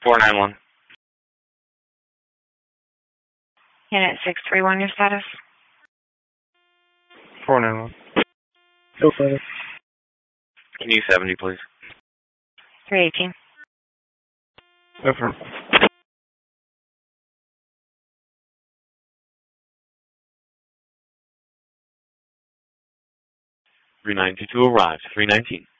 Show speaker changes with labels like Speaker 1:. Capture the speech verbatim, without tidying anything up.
Speaker 1: four nine one.
Speaker 2: Unit six three one, your status?
Speaker 1: four nine one.
Speaker 3: Go further.
Speaker 1: Can you seventy, please?
Speaker 2: three eighteen.
Speaker 1: Over. three ninety-two arrived. three nineteen.